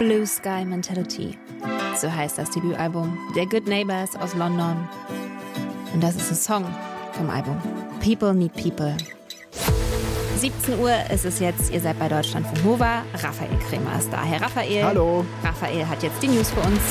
Blue Sky Mentality. So heißt das Debütalbum der Good Neighbors aus London. Und das ist ein Song vom Album People Need People. 17 Uhr ist es jetzt, ihr seid bei Deutschlandfunk Nova. Raphael Kremer ist da. Herr Raphael. Hallo. Raphael hat jetzt die News für uns.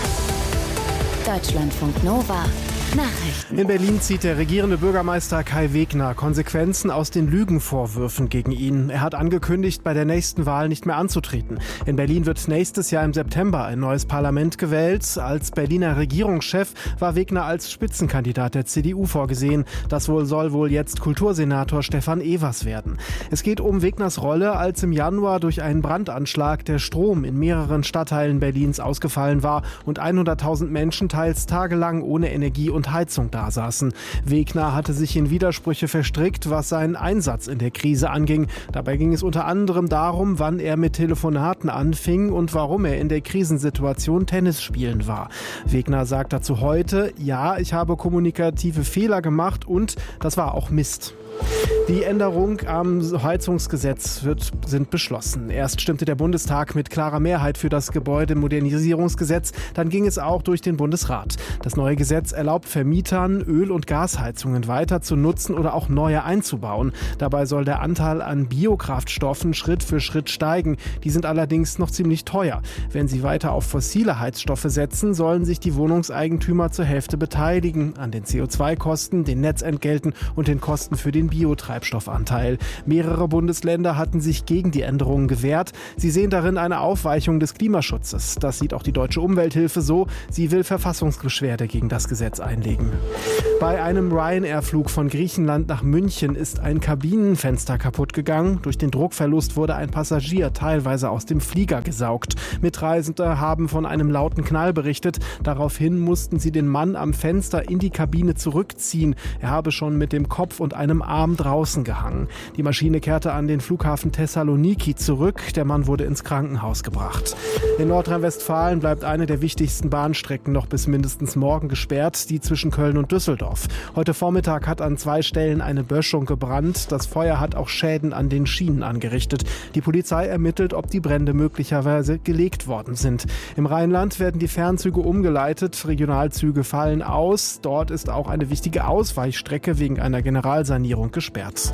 Deutschlandfunk Nova. Nachrichten. In Berlin zieht der regierende Bürgermeister Kai Wegner Konsequenzen aus den Lügenvorwürfen gegen ihn. Er hat angekündigt, bei der nächsten Wahl nicht mehr anzutreten. In Berlin wird nächstes Jahr im September ein neues Parlament gewählt. Als Berliner Regierungschef war Wegner als Spitzenkandidat der CDU vorgesehen. Das soll wohl jetzt Kultursenator Stefan Evers werden. Es geht um Wegners Rolle, als im Januar durch einen Brandanschlag der Strom in mehreren Stadtteilen Berlins ausgefallen war und 100.000 Menschen teils tagelang ohne Energie und Heizung dasaßen. Wegner hatte sich in Widersprüche verstrickt, was seinen Einsatz in der Krise anging. Dabei ging es unter anderem darum, wann er mit Telefonaten anfing und warum er in der Krisensituation Tennis spielen war. Wegner sagt dazu heute, ja, ich habe kommunikative Fehler gemacht und das war auch Mist. Die Änderung am Heizungsgesetz sind beschlossen. Erst stimmte der Bundestag mit klarer Mehrheit für das Gebäudemodernisierungsgesetz, dann ging es auch durch den Bundesrat. Das neue Gesetz erlaubt Vermietern, Öl- und Gasheizungen weiter zu nutzen oder auch neue einzubauen. Dabei soll der Anteil an Biokraftstoffen Schritt für Schritt steigen. Die sind allerdings noch ziemlich teuer. Wenn sie weiter auf fossile Heizstoffe setzen, sollen sich die Wohnungseigentümer zur Hälfte beteiligen an den CO2-Kosten, den Netzentgelten und den Kosten für den Biotreibstoffanteil. Mehrere Bundesländer hatten sich gegen die Änderungen gewehrt. Sie sehen darin eine Aufweichung des Klimaschutzes. Das sieht auch die Deutsche Umwelthilfe so. Sie will Verfassungsbeschwerde gegen das Gesetz einlegen. Bei einem Ryanair-Flug von Griechenland nach München ist ein Kabinenfenster kaputt gegangen. Durch den Druckverlust wurde ein Passagier teilweise aus dem Flieger gesaugt. Mitreisende haben von einem lauten Knall berichtet. Daraufhin mussten sie den Mann am Fenster in die Kabine zurückziehen. Er habe schon mit dem Kopf und einem Arm draußen gehangen. Die Maschine kehrte an den Flughafen Thessaloniki zurück. Der Mann wurde ins Krankenhaus gebracht. In Nordrhein-Westfalen bleibt eine der wichtigsten Bahnstrecken noch bis mindestens morgen gesperrt, die zwischen Köln und Düsseldorf. Heute Vormittag hat an 2 Stellen eine Böschung gebrannt. Das Feuer hat auch Schäden an den Schienen angerichtet. Die Polizei ermittelt, ob die Brände möglicherweise gelegt worden sind. Im Rheinland werden die Fernzüge umgeleitet. Regionalzüge fallen aus. Dort ist auch eine wichtige Ausweichstrecke wegen einer Generalsanierung gesperrt.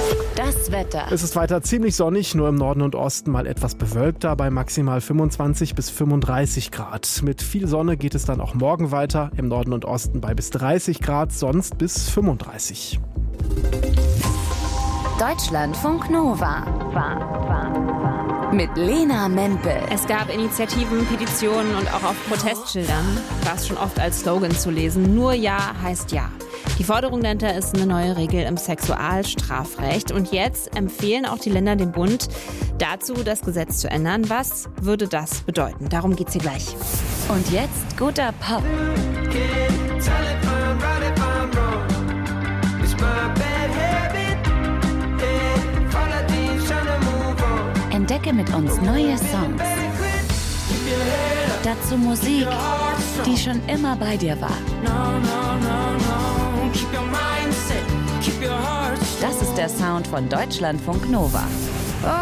Das Wetter. Es ist weiter ziemlich sonnig, nur im Norden und Osten mal etwas bewölkter bei maximal 25 bis 35 Grad. Mit viel Sonne geht es dann auch morgen weiter, im Norden und Osten bei bis 30 Grad, sonst bis 35. Deutschlandfunk Nova. Mit Lena Mempel. Es gab Initiativen, Petitionen und auch auf Protestschildern war es schon oft als Slogan zu lesen. Nur Ja heißt Ja. Die Forderung dahinter ist eine neue Regel im Sexualstrafrecht. Und jetzt empfehlen auch die Länder dem Bund dazu, das Gesetz zu ändern. Was würde das bedeuten? Darum geht's hier gleich. Und jetzt guter Pop. Entdecke mit uns neue Songs. Dazu Musik, die schon immer bei dir war. Das ist der Sound von Deutschlandfunk Nova.